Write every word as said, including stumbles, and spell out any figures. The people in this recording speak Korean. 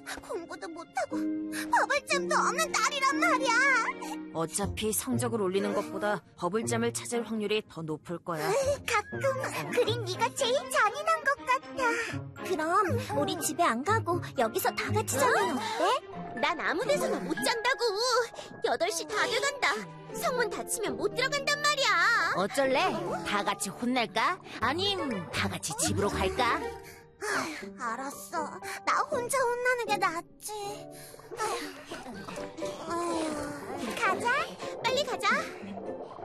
공부도 못하고 버블잼도 없는 딸이란 말이야. 어차피 성적을 올리는 것보다 버블잼을 찾을 확률이 더 높을 거야. 가끔 그린 네가 제일 잔인한 것 같아. 그럼 우리 집에 안 가고 여기서 다 같이 자면 어때? 난 아무 데서나 못 잔다고. 여덟 시 다 돼간다. 성문 닫히면 못 들어간단 말이야. 어쩔래? 다 같이 혼날까? 아님 다 같이 집으로 갈까? 아휴, 알았어. 나 혼자 혼나는 게 낫지. 아휴. 아휴. 가자. 빨리 가자.